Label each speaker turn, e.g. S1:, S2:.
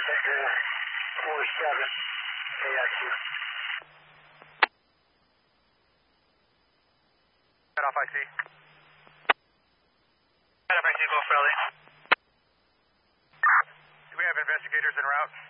S1: 47 AIQ.
S2: Cut off IC.
S1: Cut off IC, Gulf Valley.
S2: Do we have investigators en route?